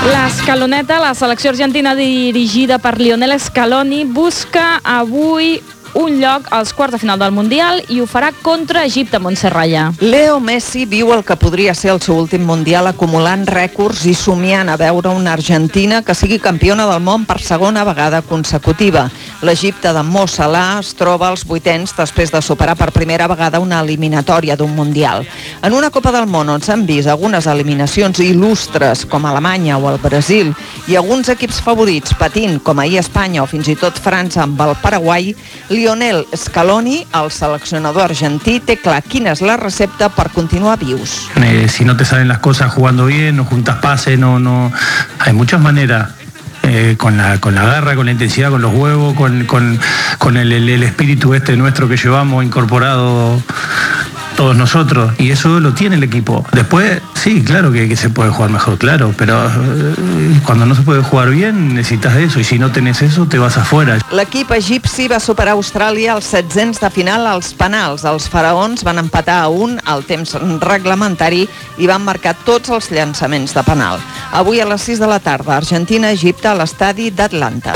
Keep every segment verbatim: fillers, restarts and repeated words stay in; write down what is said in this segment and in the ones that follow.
L'Escaloneta, la selecció argentina dirigida per Lionel Scaloni, busca avui un lloc als quarts de final del Mundial i ho farà contra Egipte, Montse Raya. Leo Messi viu el que podria ser el seu últim Mundial acumulant rècords i somiant a veure una Argentina que sigui campiona del món per segona vegada consecutiva. L'Egipte de Mo Salah es troba als vuitens després de superar per primera vegada una eliminatòria d'un Mundial. En una Copa del Món on s'han vist algunes eliminacions il·lustres com Alemanya o el Brasil i alguns equips favorits patint com ahir Espanya o fins i tot França amb el Paraguai, Lionel Scaloni, el seleccionador argentí, té clar quina és la recepta per continuar vius. Eh, si no te salen las cosas jugando bien, no juntas pases, no, no, hay muchas maneras. Eh, con la con la garra, con la intensidad, con los huevos, con, con, con el, el, el espíritu este nuestro que llevamos incorporado todos nosotros, y eso lo tiene el equipo. Después, sí, claro que, que se puede jugar mejor, claro, pero eh, cuando no se puede jugar bien necesitas eso, y si no tenés eso te vas afuera. L'equip egipci va superar Austràlia als setzents de final als penals. Els faraons van empatar a un al temps reglamentari i van marcar tots els llançaments de penal. Avui a les sis de la tarda, Argentina-Egipte a l'estadi d'Atlanta.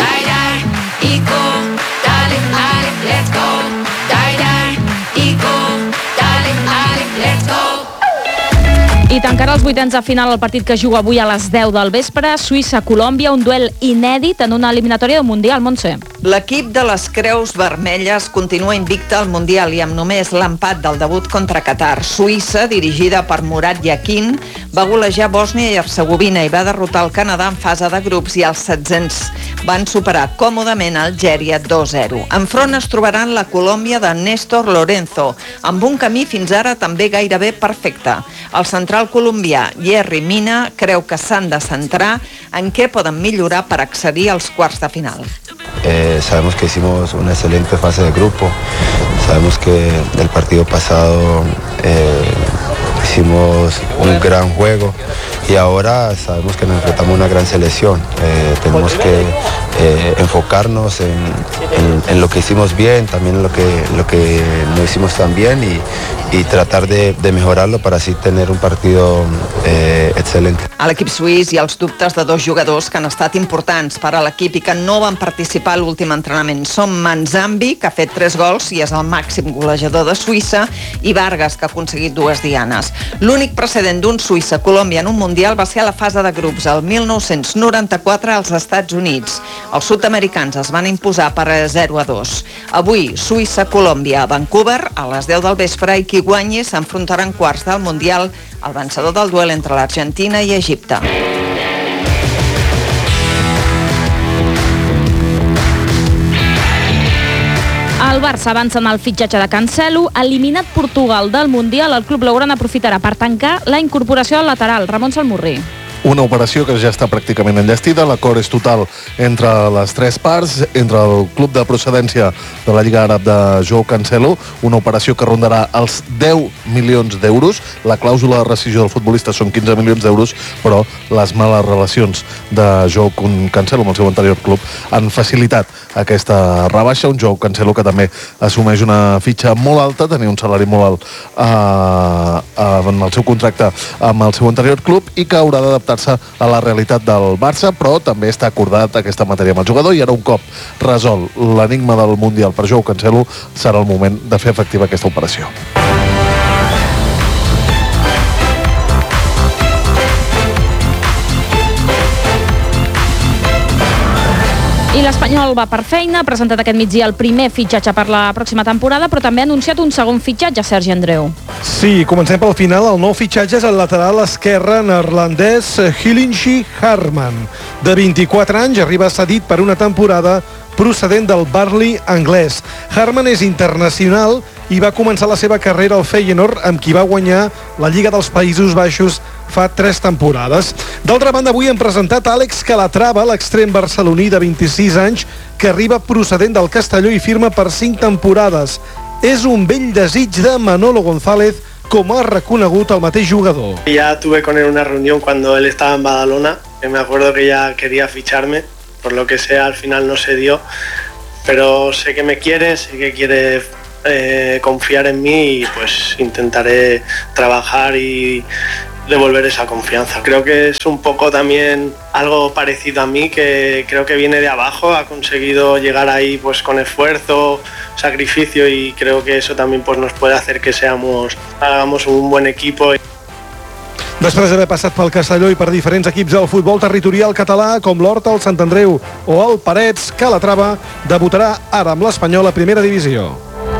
I tancarà els vuitens de final el partit que juga avui a les deu del vespre, Suïssa-Colòmbia, un duel inèdit en una eliminatòria del Mundial, Montse. L'equip de les Creus Vermelles continua invicta al Mundial i amb només l'empat del debut contra Qatar. Suïssa, dirigida per Murat Yakin, va golejar Bòsnia i Hercegovina i va derrotar el Canadà en fase de grups i els setzents van superar còmodament Algèria dos zero. Enfront es trobaran la Colòmbia de Néstor Lorenzo, amb un camí fins ara també gairebé perfecte. El central colombià Yerry Mina creu que s'han de centrar en què poden millorar per accedir als quarts de final. Eh, sabemos que hicimos una excelente fase de grupo, sabemos que el partido pasado eh, hicimos un gran juego y ahora sabemos que nos enfrentamos a una gran selección. Eh, tenemos que eh, enfocarnos en, en, en lo que hicimos bien, también en lo que, lo que no hicimos tan bien y, y tratar de, de mejorarlo para así tener un partido eh, excelente. A l'equip suís hi ha els dubtes de dos jugadors que han estat importants per a l'equip i que no van participar a l'últim entrenament. Són Manzambi, que ha fet tres gols i és el màxim golejador de Suïssa, i Vargas, que ha aconseguit dues dianes. L'únic precedent d'un Suïssa-Colòmbia en un Mundial va ser a la fase de grups el mil nou-cents noranta-quatre als Estats Units. Els sud-americans es van imposar per zero a dos. Avui, Suïssa-Colòmbia a Vancouver, a les deu del vespre, i qui guanyi s'enfrontarà en quarts del Mundial al vencedor del duel entre l'Argentina i Egipte. El Barça avança en el fitxatge de Cancelo. Eliminat Portugal del Mundial, el club blaugrana aprofitarà per tancar la incorporació al lateral, Ramon Salmurri. Una operació que ja està pràcticament enllestida. L'acord és total entre les tres parts, entre el club de procedència de la Lliga Àrab de Joao Cancelo, una operació que rondarà els deu milions d'euros. La clàusula de rescissió del futbolista són quinze milions d'euros, però les males relacions de Joao Cancelo amb el seu anterior club han facilitat aquesta rebaixa. Un Joao Cancelo que també assumeix una fitxa molt alta, tenia un salari molt alt eh, eh, en el seu contracte amb el seu anterior club i que haurà d'adaptar a la realitat del Barça, però també està acordat aquesta matèria amb el jugador i ara un cop resol l'enigma del Mundial per Joao Cancelo serà el moment de fer efectiva aquesta operació. I l'Espanyol va per feina, ha presentat aquest migdia el primer fitxatge per la pròxima temporada, però també ha anunciat un segon fitxatge, Sergi Andreu. Sí, comencem pel final. El nou fitxatge és el lateral esquerre neerlandès Hillingi Harman. De vint-i-quatre anys, arriba cedit per una temporada procedent del Burnley anglès. Harman és internacional i va començar la seva carrera al Feyenoord, amb qui va guanyar la Lliga dels Països Baixos fa tres temporades. D'altra banda, avui hem presentat Àlex Calatrava, l'extrem barceloní de vint-i-sis anys, que arriba procedent del Castelló i firma per cinc temporades. És un vell desig de Manolo González, com ha reconegut el mateix jugador. Ya tuve con él una reunión cuando él estaba en Badalona, que me acuerdo que ya quería ficharme, por lo que sea al final no se dio, pero sé que me quiere, sé que quiere eh, confiar en mí y pues intentaré trabajar y devolver esa confianza. Creo que es un poco también algo parecido a mí, que creo que viene de abajo, ha conseguido llegar ahí pues con esfuerzo, sacrificio, y creo que eso también pues nos puede hacer que seamos, hagamos un buen equipo. Després d'haver passat pel Castelló i per diferents equips del futbol territorial català, com l'Horta, el Sant Andreu o el Parets, Calatrava debutarà ara amb l'Espanyol a primera divisió.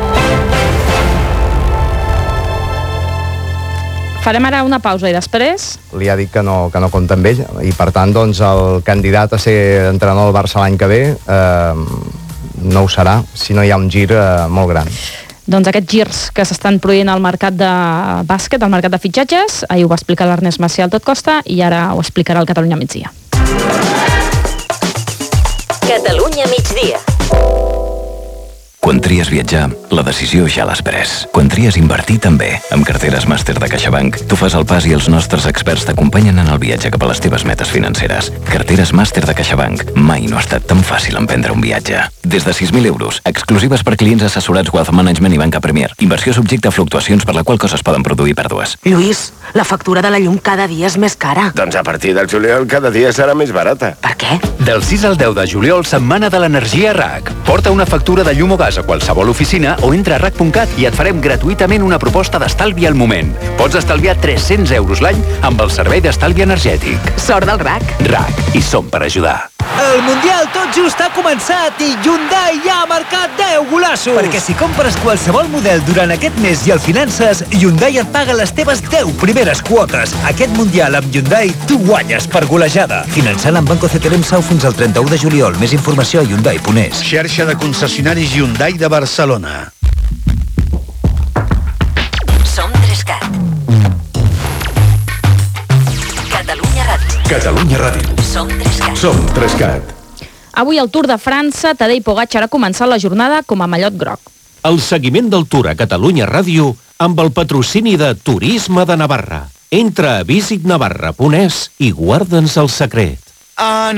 Farem ara una pausa i després... Li ha dit que no, que no compta amb ell i, per tant, doncs, el candidat a ser entrenador del Barça l'any que ve eh, no ho serà si no hi ha un gir eh, molt gran. Doncs aquests girs que s'estan produint al mercat de bàsquet, al mercat de fitxatges, ahir ho va explicar l'Ernest Macià al Tot Costa i ara ho explicarà el Catalunya Migdia. Catalunya Migdia. Quan tries viatjar, la decisió ja l'has pres. Quan tries invertir, també. Amb carteres màster de CaixaBank, tu fas el pas i els nostres experts t'acompanyen en el viatge cap a les teves metes financeres. Carteres màster de CaixaBank. Mai no ha estat tan fàcil emprendre un viatge. Des de sis mil euros, exclusives per clients assessorats Wealth Management i Banca Premier. Inversió subjecte a fluctuacions per la qual coses poden produir pèrdues. Lluís, la factura de la llum cada dia és més cara. Doncs a partir del juliol cada dia serà més barata. Per què? Del sis al deu de juliol, setmana de l'energia R A C. Porta una factura de llum o gas a qualsevol oficina o entra a R A C punt cat i et farem gratuïtament una proposta d'estalvi al moment. Pots estalviar tres-cents euros l'any amb el servei d'estalvi energètic. Sort del R A C. R A C, i som per ajudar. El Mundial tot just ha començat i Hyundai ja ha marcat deu golassos. Perquè si compres qualsevol model durant aquest mes i el finances, Hyundai et paga les teves deu primeres quotes. Aquest Mundial amb Hyundai tu guanyes per golejada. Finançant amb Banco C T B M S A U fins al trenta-u de juliol. Més informació a hyundai punt es. Xarxa de concessionaris Hyundai de Barcelona. Som Trescat. Catalunya Ràdio. Catalunya Ràdio. Som Trescat. Som Trescat. Avui al Tour de França, Tadej Pogačar ha començat la jornada com a mallot groc. El seguiment del Tour a Catalunya Ràdio amb el patrocini de Turisme de Navarra. Entra a visit navarra punt es i guarda'ns el secret.